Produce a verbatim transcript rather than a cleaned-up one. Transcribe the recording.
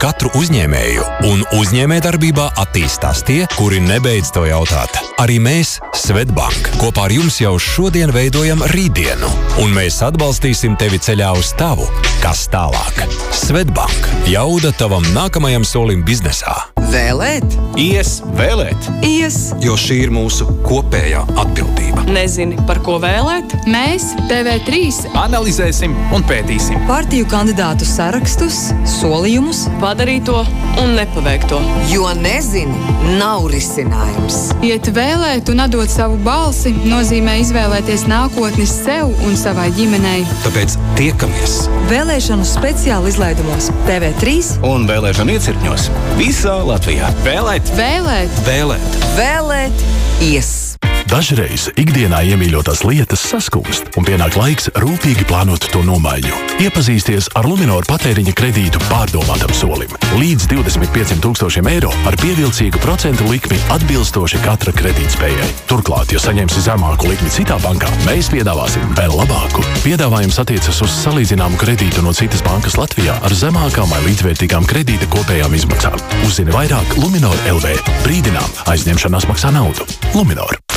katru uzņēmēju, un uzņēmējdarbībā attīstās tie, kuri nebeidz to jautāt. Arī mēs, Svetbank, kopā ar jums jau šodien veidojam rītdienu, un mēs atbalstīsim tevi ceļā uz tavu, kas tālāk. Svetbank, jauda tavam nākamajam solim biznesā. Vēlēt? Ies vēlēt. Ies. Jo šī ir mūsu kopējā atbildība. Nezini, par ko vēlēt? Mēs, T V trīs, analizēsim un pētīsim. Partiju kandidātu sarakstus, solījumus, padarīto un nepaveikto. Jo nezini, nav risinājums. Iet vēlēt un atdot savu balsi nozīmē izvēlēties nākotni sev un savai ģimenei. Tāpēc tiekamies Vēlēšanu speciāli izlaidumos T V trīs un vēlēšanu iecirkņos visā Latvijā. Vēlēt, Vēlēt, vēlēt. Vēlēt ies. Dažreiz ikdienā iemīļotās lietas saskūst, un pienāk laiks rūpīgi plānot to nomaiņu. Iepazīsties ar Luminor patēriņa kredītu pārdomātam solim. Līdz divdesmit pieciem tūkstošiem eiro ar pievilcīgu procentu likmi atbilstoši katra kredītspējai. Turklāt, ja saņemsi zemāku likmi citā bankā, mēs piedāvāsim vēl labāku. Piedāvājums attiecas uz salīdzināmu kredītu no citas bankas Latvijā ar zemākām vai līdzvērtīgām kredīta kopējām izmaksām. Uzzini vairāk Luminor L V. Brīdinām, aizņemšanās maksā naudu. Luminor.